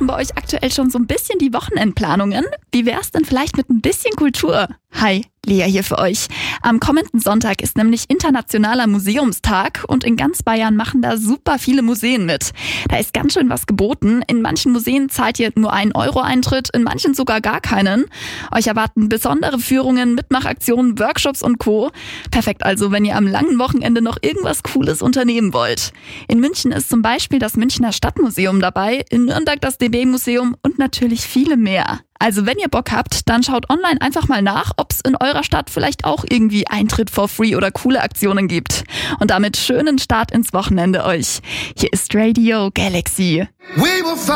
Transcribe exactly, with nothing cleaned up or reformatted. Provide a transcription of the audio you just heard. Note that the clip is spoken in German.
bei euch aktuell schon so ein bisschen die Wochenendplanungen? Wie wär's denn vielleicht mit ein bisschen Kultur? Hi, Lea hier für euch. Am kommenden Sonntag ist nämlich Internationaler Museumstag und in ganz Bayern machen da super viele Museen mit. Da ist ganz schön was geboten. In manchen Museen zahlt ihr nur einen Euro Eintritt, in manchen sogar gar keinen. Euch erwarten besondere Führungen, Mitmachaktionen, Workshops und Co. Perfekt also, wenn ihr am langen Wochenende noch irgendwas Cooles unternehmen wollt. In München ist zum Beispiel das Münchner Stadtmuseum dabei, in Nürnberg das D B-Museum und natürlich viele mehr. Also wenn ihr Bock habt, dann schaut online einfach mal nach, ob es in eurer Stadt vielleicht auch irgendwie Eintritt for free oder coole Aktionen gibt. Und damit schönen Start ins Wochenende euch. Hier ist Radio Galaxy.